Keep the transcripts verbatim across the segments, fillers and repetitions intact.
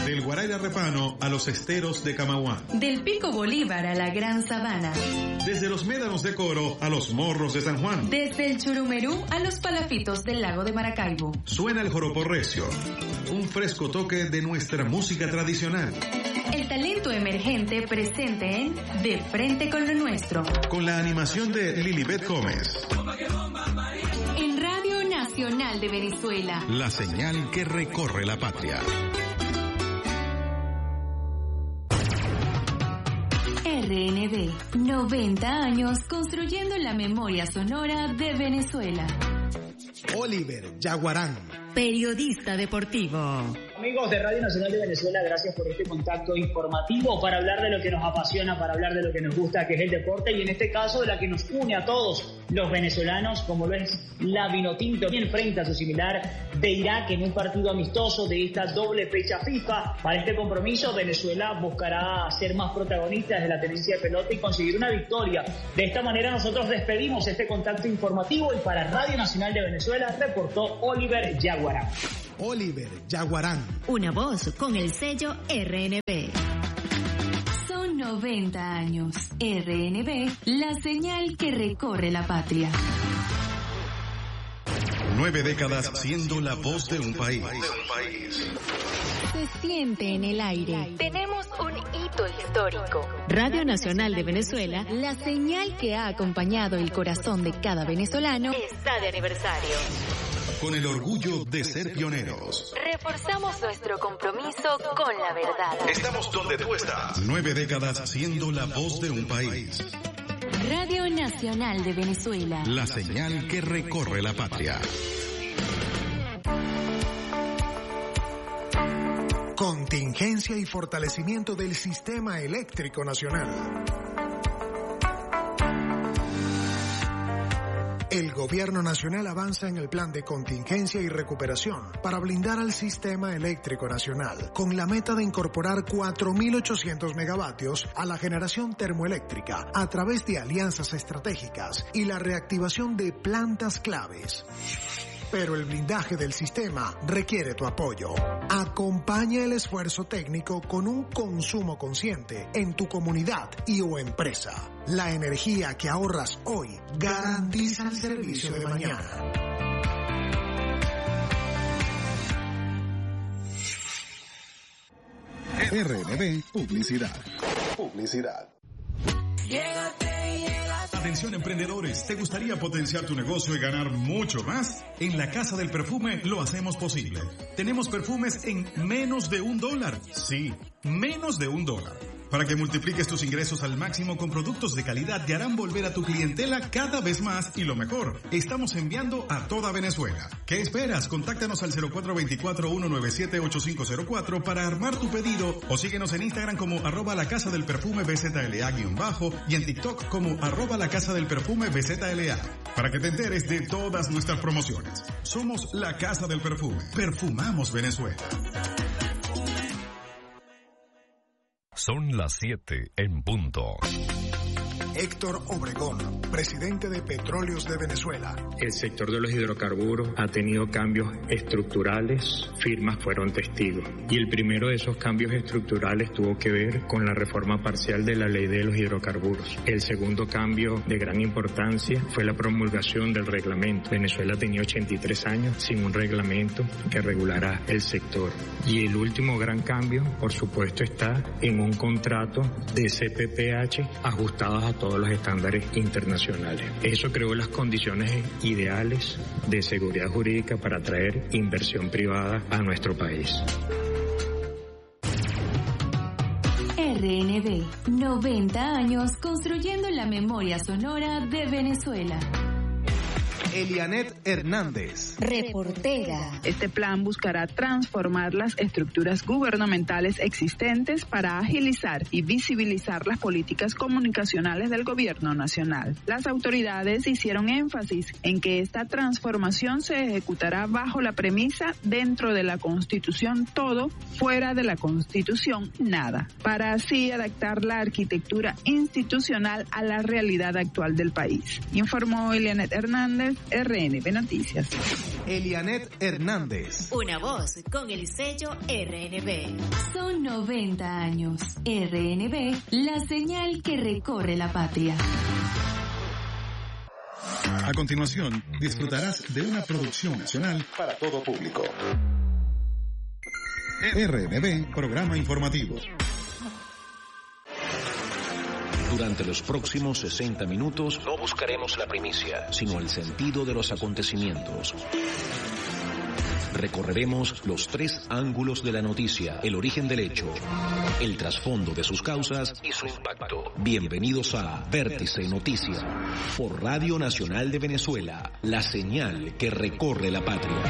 Del Guaraira Repano a los esteros de Camaguán. Del Pico Bolívar a la Gran Sabana. Desde los médanos de Coro a los morros de San Juan. Desde el Churumerú a los palafitos del lago de Maracaibo. Suena el joropo recio, un fresco toque de nuestra música tradicional. El talento emergente presente en De Frente con lo Nuestro. Con la animación de Lilibet Gómez. En Radio Nacional de Venezuela. La señal que recorre la patria. R N B, noventa años construyendo la memoria sonora de Venezuela. Oliver Yaguarán, periodista deportivo. Amigos de Radio Nacional de Venezuela, gracias por este contacto informativo para hablar de lo que nos apasiona, para hablar de lo que nos gusta, que es el deporte, y en este caso de la que nos une a todos los venezolanos, como lo es la Vinotinto, que enfrenta a su similar de Irak en un partido amistoso de esta doble fecha FIFA. Para este compromiso, Venezuela buscará ser más protagonista de la tenencia de pelota y conseguir una victoria. De esta manera nosotros despedimos este contacto informativo, y para Radio Nacional de Venezuela reportó Oliver Yaguarán. Oliver Yaguarán. Una voz con el sello R N B. Son noventa años. R N B, la señal que recorre la patria. Nueve décadas siendo la voz de un país. Se siente en el aire. Tenemos un hito histórico. Radio Nacional de Venezuela, la señal que ha acompañado el corazón de cada venezolano, está de aniversario. Con el orgullo de ser pioneros. Reforzamos nuestro compromiso con la verdad. Estamos donde tú estás. Nueve décadas siendo la voz de un país. Radio Nacional de Venezuela. La señal que recorre la patria. Contingencia y fortalecimiento del sistema eléctrico nacional. El Gobierno Nacional avanza en el plan de contingencia y recuperación para blindar al sistema eléctrico nacional, con la meta de incorporar cuatro mil ochocientos megavatios a la generación termoeléctrica a través de alianzas estratégicas y la reactivación de plantas claves. Pero el blindaje del sistema requiere tu apoyo. Acompaña el esfuerzo técnico con un consumo consciente en tu comunidad y o empresa. La energía que ahorras hoy garantiza el servicio de mañana. R N B Publicidad. Publicidad. Atención emprendedores, ¿te gustaría potenciar tu negocio y ganar mucho más? En la Casa del Perfume lo hacemos posible. Tenemos perfumes en menos de un dólar. Sí, menos de un dólar. Para que multipliques tus ingresos al máximo con productos de calidad que harán volver a tu clientela cada vez más, y lo mejor, estamos enviando a toda Venezuela. ¿Qué esperas? Contáctanos al cero cuatro dos cuatro, uno nueve siete, ocho cinco cero cuatro para armar tu pedido, o síguenos en Instagram como arroba la casa del perfume B Z L A guión bajo y en TikTok como arroba la casa del perfume B Z L A para que te enteres de todas nuestras promociones. Somos la Casa del Perfume. Perfumamos Venezuela. Son las siete en punto. Héctor Obregón, presidente de Petróleos de Venezuela. El sector de los hidrocarburos ha tenido cambios estructurales, firmas fueron testigos. Y el primero de esos cambios estructurales tuvo que ver con la reforma parcial de la ley de los hidrocarburos. El segundo cambio de gran importancia fue la promulgación del reglamento. Venezuela tenía ochenta y tres años sin un reglamento que regulara el sector. Y el último gran cambio, por supuesto, está en un contrato de C P P H ajustados a todos los estándares internacionales. Eso creó las condiciones ideales de seguridad jurídica para atraer inversión privada a nuestro país. R N B, noventa años construyendo la memoria sonora de Venezuela. Elianet Hernández, reportera. Este plan buscará transformar las estructuras gubernamentales existentes para agilizar y visibilizar las políticas comunicacionales del gobierno nacional. Las autoridades hicieron énfasis en que esta transformación se ejecutará bajo la premisa dentro de la Constitución todo, fuera de la Constitución nada, para así adaptar la arquitectura institucional a la realidad actual del país. Informó Elianet Hernández R N B Noticias. Elianet Hernández. Una voz con el sello R N B. Son noventa años. R N B, la señal que recorre la patria. A continuación, disfrutarás de una producción nacional para todo público. R N B, programa informativo. Durante los próximos sesenta minutos no buscaremos la primicia, sino el sentido de los acontecimientos. Recorreremos los tres ángulos de la noticia, el origen del hecho, el trasfondo de sus causas y su impacto. Bienvenidos a Vértice Noticias, por Radio Nacional de Venezuela, la señal que recorre la patria.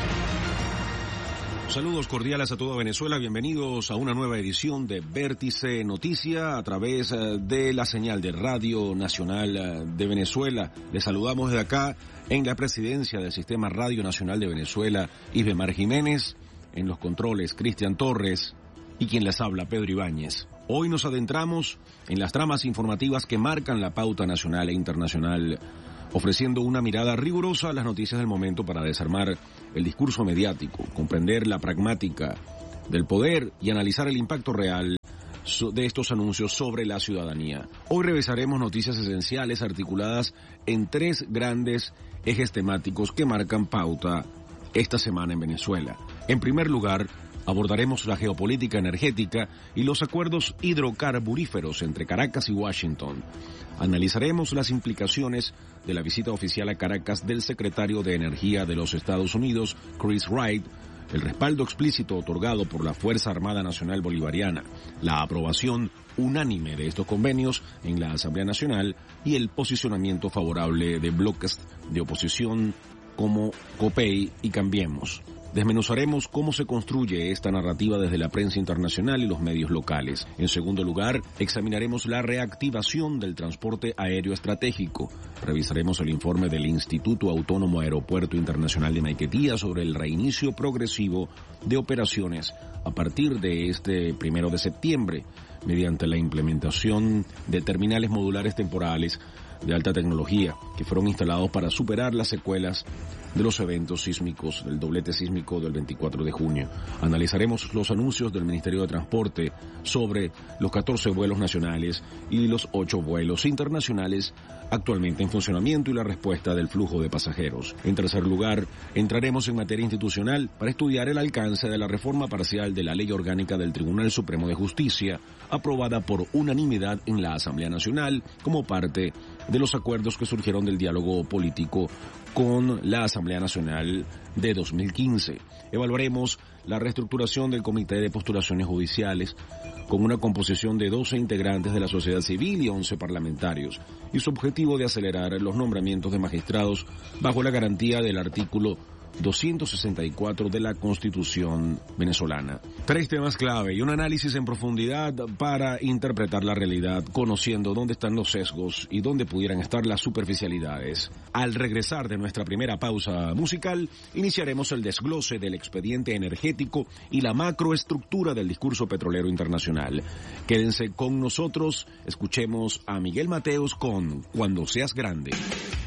Saludos cordiales a toda Venezuela, bienvenidos a una nueva edición de Vértice Noticia a través de la señal de Radio Nacional de Venezuela. Les saludamos desde acá en la presidencia del Sistema Radio Nacional de Venezuela, Isbemar Jiménez, en los controles Cristian Torres y quien les habla, Pedro Ibáñez. Hoy nos adentramos en las tramas informativas que marcan la pauta nacional e internacional, ofreciendo una mirada rigurosa a las noticias del momento para desarmar el discurso mediático, comprender la pragmática del poder y analizar el impacto real de estos anuncios sobre la ciudadanía. Hoy revisaremos noticias esenciales articuladas en tres grandes ejes temáticos que marcan pauta esta semana en Venezuela. En primer lugar, abordaremos la geopolítica energética y los acuerdos hidrocarburíferos entre Caracas y Washington. Analizaremos las implicaciones de la visita oficial a Caracas del secretario de Energía de los Estados Unidos, Chris Wright, el respaldo explícito otorgado por la Fuerza Armada Nacional Bolivariana, la aprobación unánime de estos convenios en la Asamblea Nacional y el posicionamiento favorable de bloques de oposición como COPEI y Cambiemos. Desmenuzaremos cómo se construye esta narrativa desde la prensa internacional y los medios locales. En segundo lugar, examinaremos la reactivación del transporte aéreo estratégico. Revisaremos el informe del Instituto Autónomo Aeropuerto Internacional de Maiquetía sobre el reinicio progresivo de operaciones a partir de este primero de septiembre, mediante la implementación de terminales modulares temporales de alta tecnología que fueron instalados para superar las secuelas de los eventos sísmicos, del doblete sísmico del veinticuatro de junio. Analizaremos los anuncios del Ministerio de Transporte sobre los catorce vuelos nacionales y los ocho vuelos internacionales actualmente en funcionamiento y la respuesta del flujo de pasajeros. En tercer lugar, entraremos en materia institucional para estudiar el alcance de la reforma parcial de la Ley Orgánica del Tribunal Supremo de Justicia, aprobada por unanimidad en la Asamblea Nacional como parte de los acuerdos que surgieron del diálogo político con la Asamblea Nacional de dos mil quince. Evaluaremos la reestructuración del Comité de Postulaciones Judiciales con una composición de doce integrantes de la sociedad civil y once parlamentarios, y su objetivo de acelerar los nombramientos de magistrados bajo la garantía del artículo doscientos sesenta y cuatro de la Constitución venezolana. Tres temas clave y un análisis en profundidad para interpretar la realidad, conociendo dónde están los sesgos y dónde pudieran estar las superficialidades. Al regresar de nuestra primera pausa musical, iniciaremos el desglose del expediente energético y la macroestructura del discurso petrolero internacional. Quédense con nosotros, escuchemos a Miguel Mateos con Cuando seas grande.